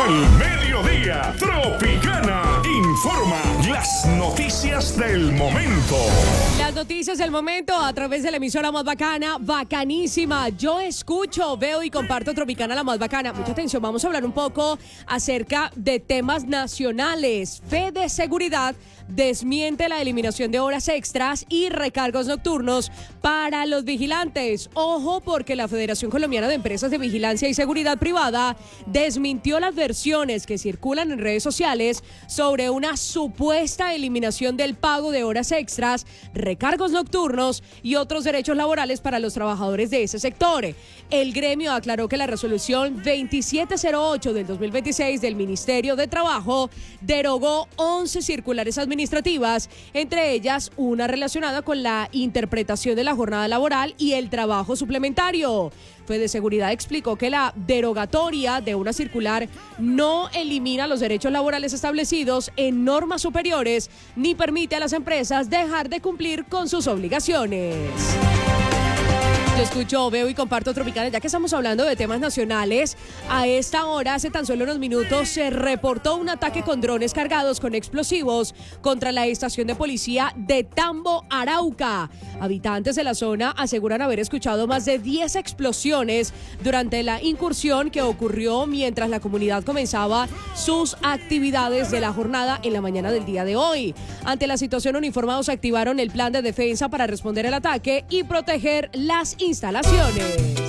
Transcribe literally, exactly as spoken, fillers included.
Al mediodía, Tropicana informa las noticias del momento. Las noticias del momento a través de la emisora más bacana, bacanísima. Yo escucho, veo y comparto Tropicana, la más bacana. Mucha atención, vamos a hablar un poco acerca de temas nacionales. Fede Seguridad desmiente la eliminación de horas extras y recargos nocturnos para los vigilantes. Ojo, porque la Federación Colombiana de Empresas de Vigilancia y Seguridad Privada desmintió las versiones que circulan en redes sociales sobre una supuesta eliminación del pago de horas extras, recargos nocturnos y otros derechos laborales para los trabajadores de ese sector. El gremio aclaró que la resolución veintisiete cero ocho del dos mil veintiséis del Ministerio de Trabajo derogó once circulares administrativas, entre ellas una relacionada con la interpretación de la jornada laboral y el trabajo suplementario. Fede Seguridad explicó que la derogatoria de una circular no elimina los derechos laborales establecidos en normas superiores ni permite a las empresas dejar de cumplir con sus obligaciones. Yo escucho, veo y comparto Tropicana. Ya que estamos hablando de temas nacionales, a esta hora, hace tan solo unos minutos, se reportó un ataque con drones cargados con explosivos contra la estación de policía de Tambo, Arauca. Habitantes de la zona aseguran haber escuchado más de diez explosiones durante la incursión que ocurrió mientras la comunidad comenzaba sus actividades de la jornada en la mañana del día de hoy. Ante la situación, uniformados activaron el plan de defensa para responder al ataque y proteger las instalaciones.